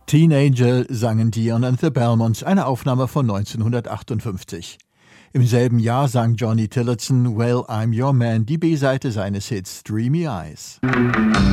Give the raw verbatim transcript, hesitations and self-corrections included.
Teenager sangen Dion and the Belmonts, eine Aufnahme von neunzehnhundertachtundfünfzig. Im selben Jahr sang Johnny Tillotson Well, I'm Your Man, die B-Seite seines Hits Dreamy Eyes.